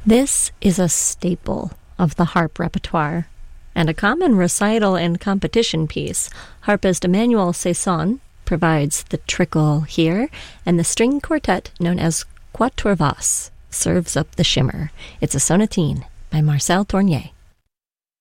This is a staple of the harp repertoire, and a common recital and competition piece. Harpist Emmanuel Saison provides the trickle here, and the string quartet, known as Quatuor Vos, serves up the shimmer. It's a sonatine by Marcel Tournier.